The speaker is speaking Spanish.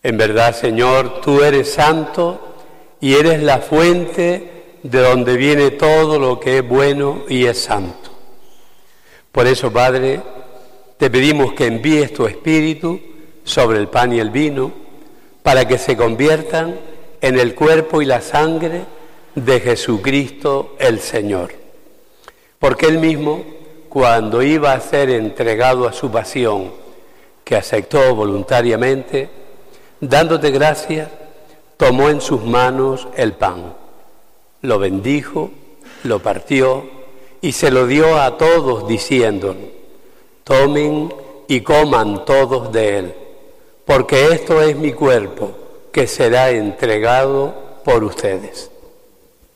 En verdad, Señor, tú eres santo y eres la fuente de donde viene todo lo que es bueno y es santo. Por eso, Padre, te pedimos que envíes tu Espíritu sobre el pan y el vino para que se conviertan en el cuerpo y la sangre de Jesucristo el Señor. Porque Él mismo, cuando iba a ser entregado a su pasión, que aceptó voluntariamente, dándote gracias, tomó en sus manos el pan, lo bendijo, lo partió y se lo dio a todos diciendo: tomen y coman todos de él, porque esto es mi cuerpo que será entregado por ustedes.